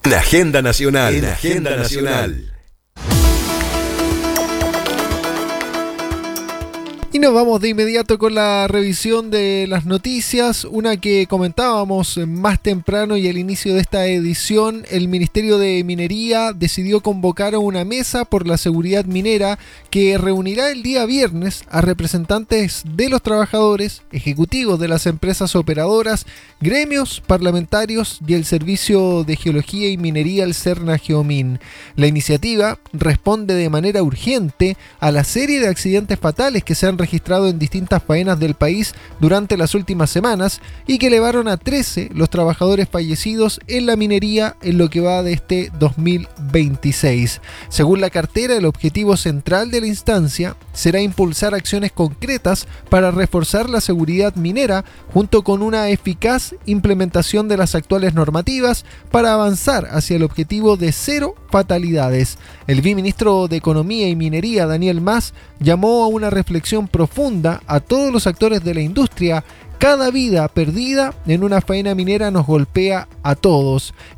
En Agenda Nacional. En Agenda Nacional. Y nos vamos de inmediato con la revisión de las noticias, una que comentábamos más temprano y al inicio de esta edición. El Ministerio de Minería decidió convocar a una mesa por la seguridad minera que reunirá el día viernes a representantes de los trabajadores, ejecutivos de las empresas operadoras, gremios parlamentarios y el Servicio de Geología y Minería, el Serna-Geomin. La iniciativa responde de manera urgente a la serie de accidentes fatales que se han registrado en distintas faenas del país durante las últimas semanas y que elevaron a 13 los trabajadores fallecidos en la minería en lo que va de este 2026. Según la cartera, el objetivo central de la instancia será impulsar acciones concretas para reforzar la seguridad minera junto con una eficaz implementación de las actuales normativas para avanzar hacia el objetivo de cero fatalidades. El viceministro de Economía y Minería, Daniel Mas, llamó a una reflexión profunda a todos los actores de la industria. Cada vida perdida en una faena minera nos golpea a todos.